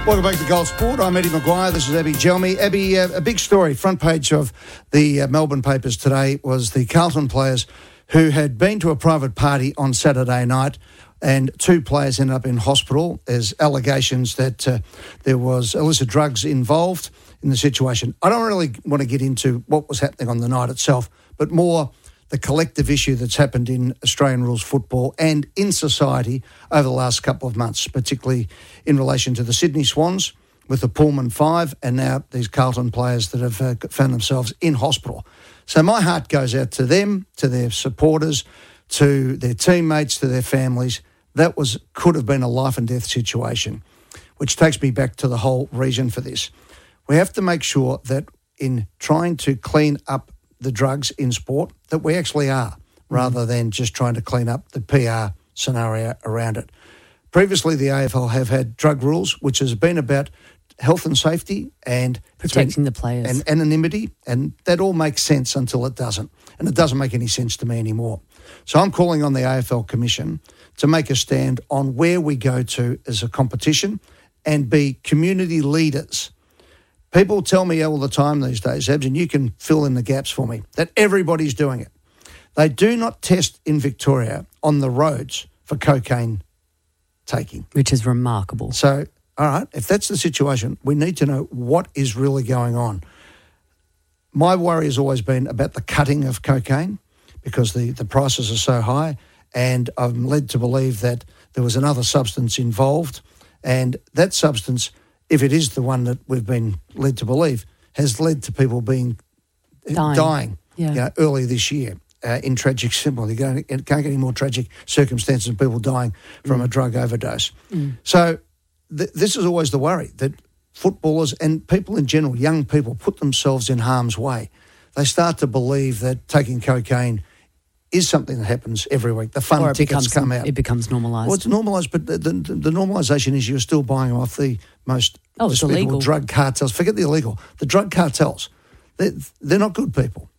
Welcome back to Gold Sport. I'm Eddie Maguire. This is Abby Gelmy. Abby, a big story, front page of the Melbourne papers today was the Carlton players who had been to a private party on Saturday night, and 2 players ended up in hospital. There's allegations that there was illicit drugs involved in the situation. I don't really want to get into what was happening on the night itself, but more the collective issue that's happened in Australian rules football and in society over the last couple of months, particularly in relation to the Sydney Swans with the Pullman 5 and now these Carlton players that have found themselves in hospital. So my heart goes out to them, to their supporters, to their teammates, to their families. That could have been a life and death situation, which takes me back to the whole reason for this. We have to make sure that in trying to clean up the drugs in sport, that we actually are, rather than just trying to clean up the PR scenario around it. Previously, the AFL have had drug rules, which has been about health and safety and protecting the players and anonymity, and that all makes sense until it doesn't. And it doesn't make any sense to me anymore. So I'm calling on the AFL Commission to make a stand on where we go to as a competition and be community leaders. People tell me all the time these days, Abs, and you can fill in the gaps for me, that everybody's doing it. They do not test in Victoria on the roads for cocaine taking. Which is remarkable. So, all right, if that's the situation, we need to know what is really going on. My worry has always been about the cutting of cocaine because the prices are so high, and I'm led to believe that there was another substance involved, and that substance, if it is the one that we've been led to believe, has led to people dying early this year in tragic, simple. You can't get any more tragic circumstances of people dying from a drug overdose. So this is always the worry, that footballers and people in general, young people, put themselves in harm's way. They start to believe that taking cocaine is something that happens every week. The fun tickets come out. It becomes normalised. Well, it's normalised, but the normalisation is you're still buying off the most despicable drug cartels. Forget the illegal. The drug cartels, they're not good people,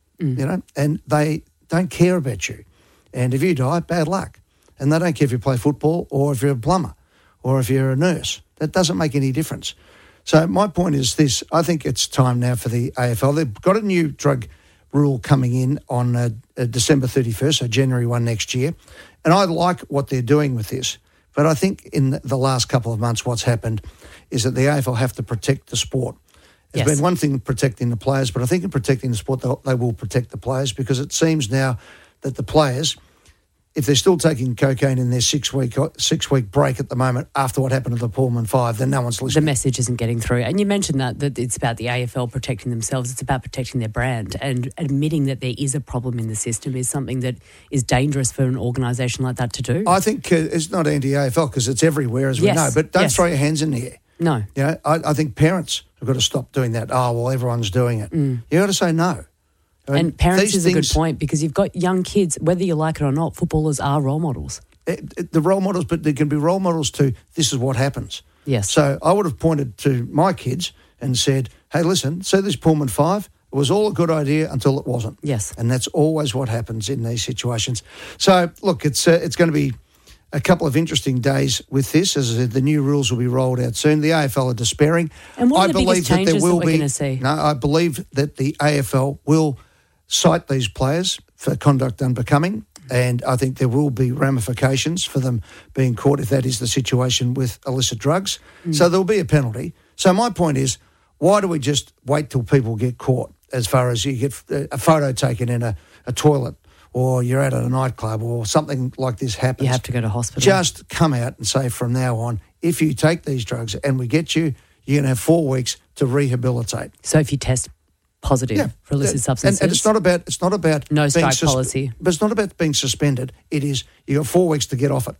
and they don't care about you. And if you die, bad luck. And they don't care if you play football or if you're a plumber or if you're a nurse. That doesn't make any difference. So my point is this. I think it's time now for the AFL. They've got a new drug rule coming in on December 31st, so January 1 next year. And I like what they're doing with this. But I think in the last couple of months what's happened is that the AFL have to protect the sport. It's been one thing protecting the players, but I think in protecting the sport they will protect the players, because it seems now that the players, if they're still taking cocaine in their six-week break at the moment after what happened to the Pullman 5, then no one's listening. The message isn't getting through. And you mentioned that it's about the AFL protecting themselves. It's about protecting their brand, and admitting that there is a problem in the system is something that is dangerous for an organisation like that to do. I think it's not anti-AFL because it's everywhere, as we know, but don't throw your hands in the air. No. I think parents have got to stop doing that. Oh, well, everyone's doing it. You've got to say no. And parents is a good point, because you've got young kids, whether you like it or not, footballers are role models. The role models, but they can be role models to this is what happens. Yes. So I would have pointed to my kids and said, hey, listen, see this Pullman 5? It was all a good idea until it wasn't. Yes. And that's always what happens in these situations. So, look, it's going to be a couple of interesting days with this. As I said, the new rules will be rolled out soon. The AFL are despairing. And what are the biggest changes that we're going to see? No, I believe that the AFL will cite these players for conduct unbecoming, and I think there will be ramifications for them being caught if that is the situation with illicit drugs. So there will be a penalty. So my point is, why do we just wait till people get caught, as far as you get a photo taken in a toilet, or you're out at a nightclub, or something like this happens? You have to go to hospital. Just come out and say from now on, if you take these drugs and we get you, you're going to have 4 weeks to rehabilitate. So if you test positive for illicit substances. And it's not about no strike policy. But it's not about being suspended. It is, you got 4 weeks to get off it.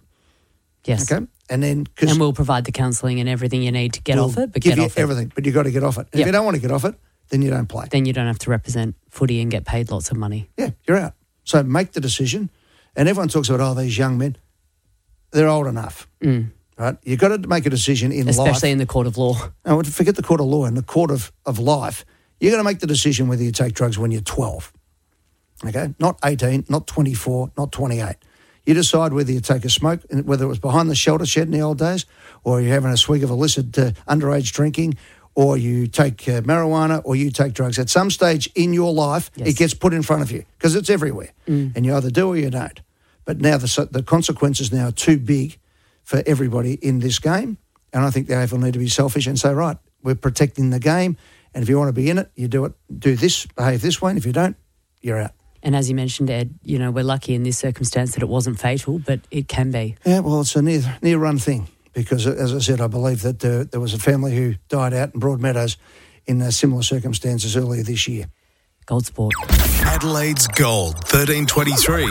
Yes. Okay. And we'll provide the counselling and everything you need to get off it. But give get you off it. everything, but you got to get off it. If you don't want to get off it, then you don't play. Then you don't have to represent footy and get paid lots of money. Yeah, you're out. So make the decision. And everyone talks about, these young men, they're old enough. Right? You've got to make a decision in life. Especially in the court of law. No, forget the court of law. In the court of life, you're going to make the decision whether you take drugs when you're 12. Okay? Not 18, not 24, not 28. You decide whether you take a smoke, whether it was behind the shelter shed in the old days, or you're having a swig of illicit underage drinking, or you take marijuana, or you take drugs. At some stage in your life, it gets put in front of you because it's everywhere. And you either do or you don't. But now the consequences now are too big for everybody in this game. And I think the AFL need to be selfish and say, right, we're protecting the game. And if you want to be in it, you do it. Do this, behave this way. And if you don't, you're out. And as you mentioned, Ed, we're lucky in this circumstance that it wasn't fatal, but it can be. Yeah, well, it's a near-run thing because, as I said, I believe that there was a family who died out in Broadmeadows in similar circumstances earlier this year. Gold Sport. Adelaide's Gold, 1323.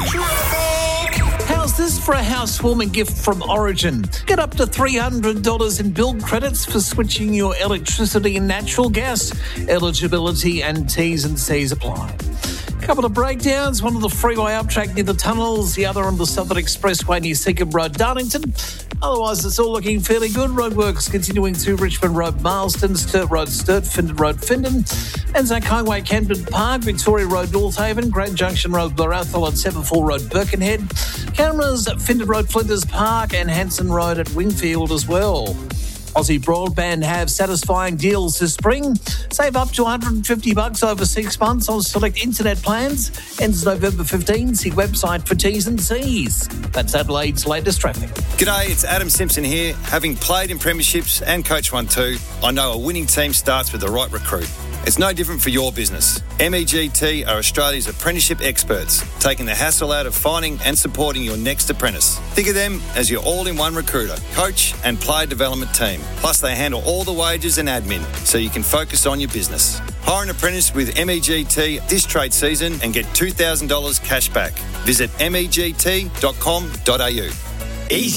How's this for a housewarming gift from Origin? Get up to $300 in bill credits for switching your electricity and natural gas. Eligibility and T's and C's apply. Couple of breakdowns, one on the freeway uptrack near the tunnels, the other on the Southern Expressway near Seacombe Road, Darlington. Otherwise, it's all looking fairly good. Roadworks continuing through Richmond Road, Marsden, Sturt Road, Sturt, Findon Road, Findon, Anzac Highway, Camden Park, Victoria Road, North Haven, Grand Junction Road, Blarathal and Sevenfold Road, Birkenhead. Cameras at Findon Road, Flinders Park and Hanson Road at Wingfield as well. Aussie Broadband have satisfying deals this spring. Save up to $150 over 6 months on select internet plans. Ends November 15. See website for T's and C's. That's Adelaide's latest traffic. G'day, it's Adam Simpson here. Having played in premierships and coached one too, I know a winning team starts with the right recruit. It's no different for your business. MEGT are Australia's apprenticeship experts, taking the hassle out of finding and supporting your next apprentice. Think of them as your all-in-one recruiter, coach and player development team. Plus they handle all the wages and admin, so you can focus on your business. Hire an apprentice with MEGT this trade season and get $2,000 cash back. Visit MEGT.com.au. Easy.